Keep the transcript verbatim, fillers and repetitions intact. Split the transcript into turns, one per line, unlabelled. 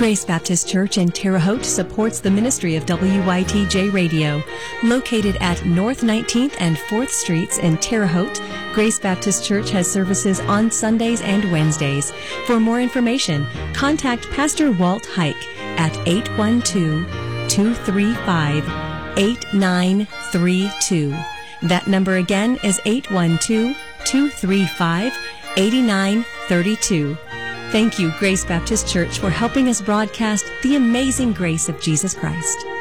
Grace Baptist Church in Terre Haute supports the ministry of W Y T J Radio. Located at North nineteenth and fourth Streets in Terre Haute, Grace Baptist Church has services on Sundays and Wednesdays. For more information, contact Pastor Walt Hike at eight one two, two three five, eight nine three two. That number again is eight one two, two three five, eight nine three two. Thank you, Grace Baptist Church, for helping us broadcast the amazing grace of Jesus Christ.